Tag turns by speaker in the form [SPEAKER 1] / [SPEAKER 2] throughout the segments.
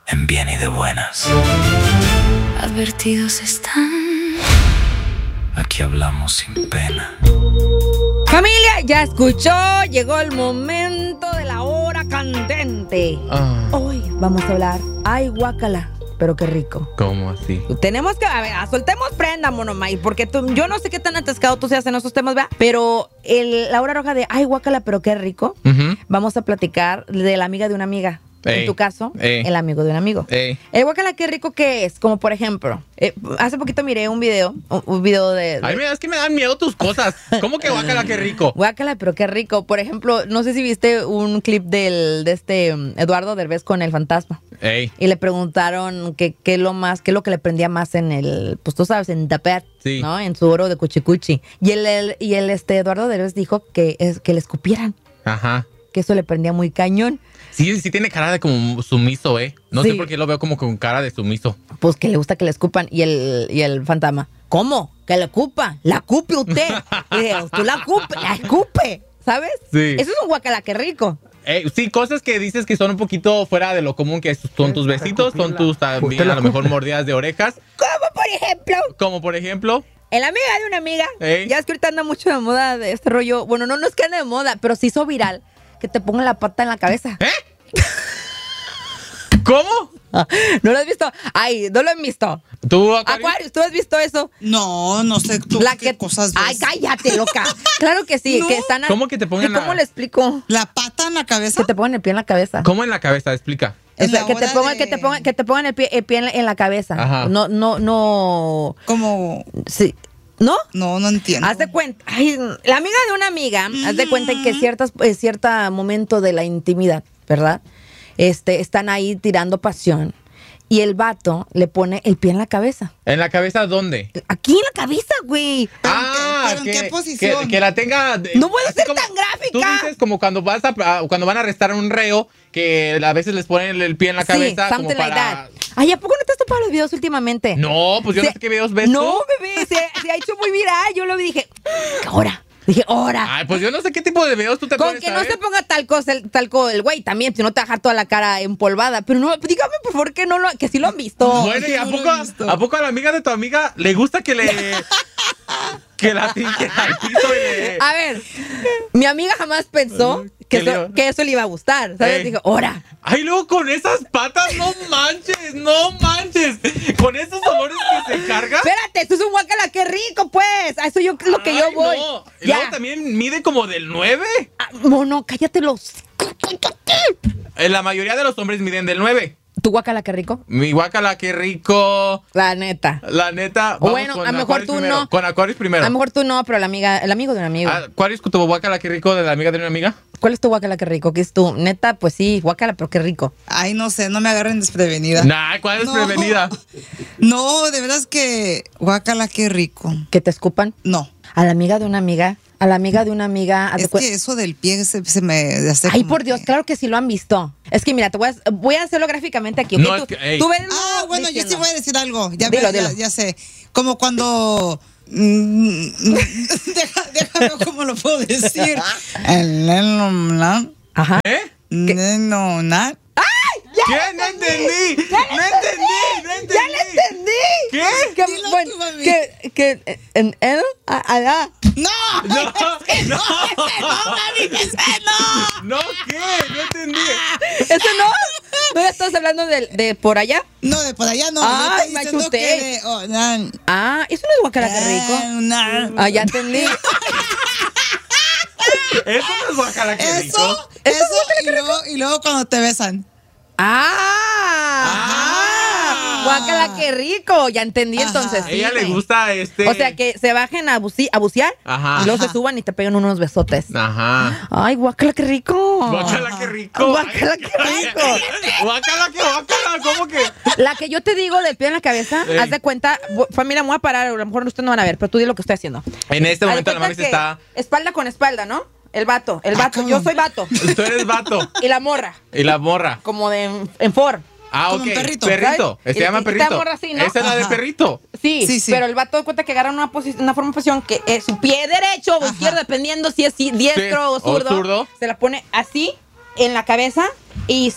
[SPEAKER 1] en bien y de buenas.
[SPEAKER 2] Advertidos están.
[SPEAKER 1] Aquí hablamos sin pena.
[SPEAKER 3] Familia, ya escuchó, llegó el momento de la hora candente. Hoy vamos a hablar, ay guácala, pero qué rico.
[SPEAKER 4] ¿Cómo así?
[SPEAKER 3] Tenemos que, a ver, soltemos prenda, Monomay, porque yo no sé qué tan atascado tú seas en esos temas, ¿verdad? Pero la hora roja de ay guácala, pero qué rico, vamos a platicar de la amiga de una amiga. En tu caso, el amigo de un amigo. El guácala, qué rico que es. Como por ejemplo, hace poquito miré un video de...
[SPEAKER 4] Ay, mira, es que me dan miedo tus cosas. ¿Cómo que guácala, qué rico?
[SPEAKER 3] Guácala, pero qué rico. Por ejemplo, no sé si viste un clip de Eduardo Derbez con el fantasma. Y le preguntaron qué es lo que le prendía más en el, pues tú sabes, en Tapet, sí, ¿no? En su oro de cuchicuchi. Y Eduardo Derbez dijo que le escupieran. Ajá. Que eso le prendía muy cañón.
[SPEAKER 4] Sí tiene cara de como sumiso, No
[SPEAKER 3] sí.
[SPEAKER 4] sé por qué lo veo como con cara de sumiso.
[SPEAKER 3] Pues que le gusta que le escupan. Y el fantasma, ¿cómo? ¿Que le escupa? ¡La cupe usted! Y dije, tú la escupe, ¿sabes? Sí. Eso es un guacala, qué rico.
[SPEAKER 4] Sí, cosas que dices que son un poquito fuera de lo común, que son tus besitos, son tus también a lo mejor mordidas de orejas. Como por ejemplo...
[SPEAKER 3] En la amiga de una amiga, ya es que ahorita anda mucho de moda de este rollo. Bueno, no es que ande de moda, pero se hizo viral que te pongan la pata en la cabeza.
[SPEAKER 4] ¿Cómo?
[SPEAKER 3] ¿No lo has visto? Ay, no lo han visto.
[SPEAKER 4] ¿Tú,
[SPEAKER 3] Aquarius, tú has visto eso?
[SPEAKER 5] No sé tú qué cosas ves.
[SPEAKER 3] Ay, cállate, loca. Claro que sí,
[SPEAKER 5] ¿No?
[SPEAKER 3] que están...
[SPEAKER 4] ¿Cómo que te pongan
[SPEAKER 3] ¿Cómo le explico?
[SPEAKER 5] ¿La pata en la cabeza?
[SPEAKER 3] Que te pongan el pie en la cabeza.
[SPEAKER 4] ¿Cómo en la cabeza? Explica.
[SPEAKER 3] O sea, que te pongan el pie en la cabeza. Ajá. No.
[SPEAKER 5] ¿Cómo?
[SPEAKER 3] Sí. ¿No?
[SPEAKER 5] No entiendo.
[SPEAKER 3] Haz de cuenta. Ay, la amiga de una amiga, haz de cuenta que cierto momento de la intimidad, ¿verdad? Están ahí tirando pasión. Y el vato le pone el pie en la cabeza.
[SPEAKER 4] ¿En la cabeza dónde?
[SPEAKER 3] Aquí en la cabeza, güey.
[SPEAKER 5] ¿Pero en qué posición?
[SPEAKER 4] Que la tenga...
[SPEAKER 3] No puedo ser tan gráfica.
[SPEAKER 4] Tú dices como cuando van a arrestar a un reo, que a veces les ponen el pie en la cabeza.
[SPEAKER 3] Something
[SPEAKER 4] como para...
[SPEAKER 3] like that. Ay, ¿a poco no te has topado los videos últimamente?
[SPEAKER 4] No, pues yo no sé qué videos ves.
[SPEAKER 3] No, bebé, se ha hecho muy viral. Yo lo vi y dije, ahora. Dije, ahora.
[SPEAKER 4] Ay, pues yo no sé qué tipo de videos tú te pones.
[SPEAKER 3] Con que no se ponga talco el güey también, si no te dejar toda la cara empolvada. Pero no, dígame por favor que sí lo han visto.
[SPEAKER 4] Bueno, ¿y a poco a la amiga de tu amiga le gusta que que la tire al piso y le...
[SPEAKER 3] A ver, mi amiga jamás pensó que eso le iba a gustar, ¿sabes? Dijo, ¡hora!
[SPEAKER 4] Ay, luego con esas patas, no manches. Con esos olores que se cargan.
[SPEAKER 3] Espérate, esto es un guacala, qué rico, pues. A eso es lo que yo voy.
[SPEAKER 4] No. Y luego también mide como del 9.
[SPEAKER 3] Mono, cállate los...
[SPEAKER 4] La mayoría de los hombres miden del 9.
[SPEAKER 3] ¿Tu guacala, qué rico?
[SPEAKER 4] Mi guacala, qué rico.
[SPEAKER 3] La neta.
[SPEAKER 4] Bueno,
[SPEAKER 3] a lo mejor tú
[SPEAKER 4] primero.
[SPEAKER 3] no.
[SPEAKER 4] Con Aquarius primero.
[SPEAKER 3] A lo mejor tú no, pero el amigo de un amigo.
[SPEAKER 4] ¿Cuál es tu guacala, qué rico de la amiga de una amiga?
[SPEAKER 3] ¿Cuál es tu guacala, qué rico? ¿Qué es tu? Neta, pues sí, guacala, pero qué rico.
[SPEAKER 5] Ay, no sé, no me agarren desprevenida.
[SPEAKER 4] Nah, ¿cuál es desprevenida?
[SPEAKER 5] No, de verdad es que guácala, qué rico.
[SPEAKER 3] ¿Que te escupan?
[SPEAKER 5] No.
[SPEAKER 3] A la amiga de una amiga.
[SPEAKER 5] Es que eso del pie se me hace.
[SPEAKER 3] Ay, por Dios, claro que sí lo han visto. Es que mira, voy a hacerlo gráficamente aquí. ¿Okay?
[SPEAKER 4] No,
[SPEAKER 3] tú ves
[SPEAKER 5] bueno,
[SPEAKER 3] diciendo.
[SPEAKER 5] yo sí voy a decir algo.
[SPEAKER 3] Dilo.
[SPEAKER 5] Ya sé. Como cuando... déjame cómo lo puedo decir. El
[SPEAKER 3] Ajá.
[SPEAKER 5] nenonar.
[SPEAKER 4] ¿Qué? No entendí.
[SPEAKER 3] ¡Ya le entendí!
[SPEAKER 4] ¿Qué?
[SPEAKER 5] Dilo
[SPEAKER 3] Bueno,
[SPEAKER 5] tú, mami.
[SPEAKER 3] que en él, allá.
[SPEAKER 5] No,
[SPEAKER 4] No,
[SPEAKER 5] mami, ese no.
[SPEAKER 4] No, ¿qué? No entendí.
[SPEAKER 3] ¿Eso no? ¿No ya estás hablando de por allá?
[SPEAKER 5] No, de por allá no.
[SPEAKER 3] Ay,
[SPEAKER 5] yo estoy
[SPEAKER 3] me
[SPEAKER 5] diciendo
[SPEAKER 3] asusté.
[SPEAKER 5] que de-
[SPEAKER 3] Eso no es guacala, qué rico. Ya entendí.
[SPEAKER 4] Eso no es guacala, qué rico.
[SPEAKER 5] Eso y luego cuando te besan.
[SPEAKER 3] Guácala, qué rico. Ya entendí.
[SPEAKER 5] Ajá.
[SPEAKER 3] Entonces.
[SPEAKER 4] A ella le gusta
[SPEAKER 3] O sea, que se bajen a bucear.
[SPEAKER 4] Ajá.
[SPEAKER 3] Y luego se suban y te pegan unos besotes.
[SPEAKER 4] Ajá.
[SPEAKER 3] Ay, guácala, qué rico.
[SPEAKER 4] Guacala, qué rico.
[SPEAKER 3] Guácala, qué rico.
[SPEAKER 4] Guacala, ¿cómo que?
[SPEAKER 3] La que yo te digo del pie en la cabeza, haz de cuenta, familia, me voy a parar, a lo mejor ustedes no van a ver, pero tú di lo que estoy haciendo.
[SPEAKER 4] En este
[SPEAKER 3] Haz de
[SPEAKER 4] momento la
[SPEAKER 3] cuenta
[SPEAKER 4] mami se
[SPEAKER 3] que
[SPEAKER 4] está...
[SPEAKER 3] espalda con espalda, ¿no? El vato, yo soy vato.
[SPEAKER 4] Tú eres vato.
[SPEAKER 3] Y la morra,
[SPEAKER 4] Y la morra.
[SPEAKER 3] como de en Ford.
[SPEAKER 5] Como
[SPEAKER 4] ok.
[SPEAKER 5] un perrito.
[SPEAKER 4] Perrito.
[SPEAKER 3] ¿sabes?
[SPEAKER 4] Se llama
[SPEAKER 3] Y te
[SPEAKER 4] perrito.
[SPEAKER 3] morra así, ¿no?
[SPEAKER 4] Esa es la de
[SPEAKER 5] Ajá.
[SPEAKER 4] perrito.
[SPEAKER 3] Sí,
[SPEAKER 5] Sí.
[SPEAKER 3] pero el vato de cuenta que agarra una forma de posición que es su pie derecho o izquierdo, dependiendo si es diestro o zurdo. Se la pone así en la cabeza y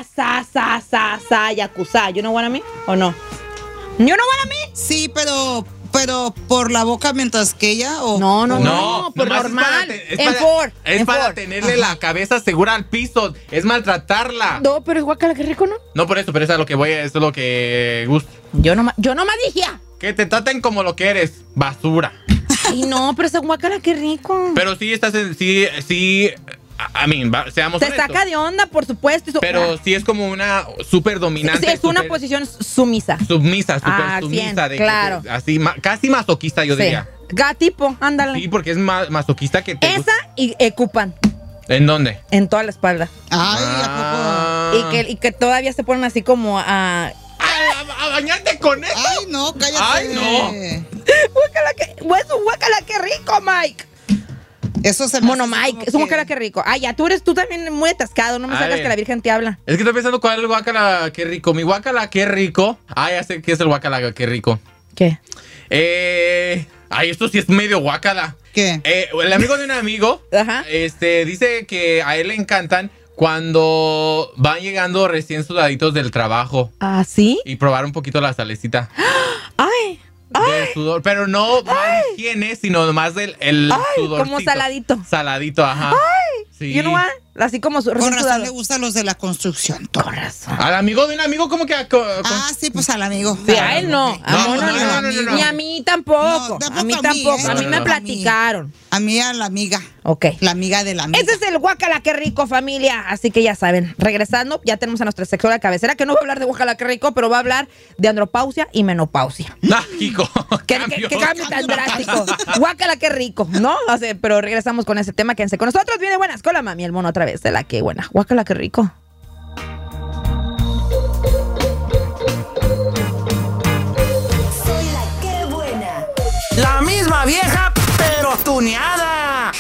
[SPEAKER 3] yakuza. You know what I mean? ¿O no? You know what I mean?
[SPEAKER 5] Sí, pero por la boca mientras que ella o
[SPEAKER 3] no, por normal.
[SPEAKER 4] Es para tenerle la cabeza segura al piso, es maltratarla.
[SPEAKER 3] No, pero es guacala, qué rico, ¿no?
[SPEAKER 4] No, por eso, pero eso es lo que voy, eso es lo que gusta.
[SPEAKER 3] Yo nomás dije.
[SPEAKER 4] Que te traten como lo que eres, basura.
[SPEAKER 3] Ay, no, pero esa guacala, qué rico.
[SPEAKER 4] Pero sí estás seamos
[SPEAKER 3] te
[SPEAKER 4] honestos.
[SPEAKER 3] saca de onda, por supuesto.
[SPEAKER 4] Pero sí es como una súper dominante.
[SPEAKER 3] Sí, es una posición sumisa.
[SPEAKER 4] Súper sumisa.
[SPEAKER 3] Claro.
[SPEAKER 4] Así, casi masoquista, yo diría.
[SPEAKER 3] Tipo, ándale.
[SPEAKER 4] Sí, porque es masoquista que te
[SPEAKER 3] esa y ocupan.
[SPEAKER 4] ¿En dónde?
[SPEAKER 3] En toda la espalda.
[SPEAKER 5] Ay, ¿a poco?
[SPEAKER 3] Y que todavía se ponen así como a
[SPEAKER 4] bañarte con eso.
[SPEAKER 5] Ay, no, cállate.
[SPEAKER 4] Ay, no.
[SPEAKER 3] Guácala, qué rico, Mike.
[SPEAKER 5] Eso se me
[SPEAKER 3] Mono Mike, es un guacala, qué rico. Ay, ya, tú también muy atascado, no me salgas que la Virgen te habla.
[SPEAKER 4] Es que estoy pensando cuál es el guacala, qué rico. Mi guacala, qué rico. Ay, ya sé qué es el guacala, qué rico.
[SPEAKER 3] ¿Qué?
[SPEAKER 4] Ay, esto sí es medio guacala.
[SPEAKER 5] ¿Qué?
[SPEAKER 4] El amigo de un amigo,
[SPEAKER 3] Ajá.
[SPEAKER 4] Dice que a él le encantan cuando van llegando recién sudaditos del trabajo.
[SPEAKER 3] ¿Ah, sí?
[SPEAKER 4] Y probar un poquito la salecita.
[SPEAKER 3] Ay.
[SPEAKER 4] Del sudor, pero no más higiene, sino más del sudorcito.
[SPEAKER 3] Como saladito.
[SPEAKER 4] Saladito, ajá.
[SPEAKER 3] Ay.
[SPEAKER 4] Sí.
[SPEAKER 3] You know what? Así como
[SPEAKER 5] con razón
[SPEAKER 3] sudado.
[SPEAKER 5] le gustan los de la construcción.
[SPEAKER 3] Con razón.
[SPEAKER 4] Al amigo de un amigo, ¿cómo que?
[SPEAKER 5] Sí, pues al amigo.
[SPEAKER 3] Sí, a él no.
[SPEAKER 4] No.
[SPEAKER 3] Ni a mí tampoco.
[SPEAKER 5] No,
[SPEAKER 3] a mí tampoco. A mí me
[SPEAKER 4] No.
[SPEAKER 3] platicaron.
[SPEAKER 5] A mí, a la amiga.
[SPEAKER 3] Ok.
[SPEAKER 5] La amiga de la amiga.
[SPEAKER 3] Ese es el guacala, qué rico, familia. Así que ya saben, regresando, ya tenemos a nuestra sexóloga cabecera, que no va a hablar de guacala, qué rico, pero va a hablar de andropausia y menopausia.
[SPEAKER 4] Mágico.
[SPEAKER 3] ¿Qué cambio tan drástico? Guácala, qué rico, ¿no? O sea, pero regresamos con ese tema. Quédense con nosotros. Viene Buenas con la mami, el mono otra vez. De la que buena. Guácala, qué rico.
[SPEAKER 2] Soy la que buena. La misma vieja, pero tuneada.